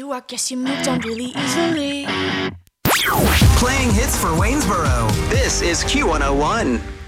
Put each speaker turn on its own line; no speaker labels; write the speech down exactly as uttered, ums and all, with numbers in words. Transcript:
you, I guess you moved on really easily.
Playing hits for Waynesboro. This is Q one oh one.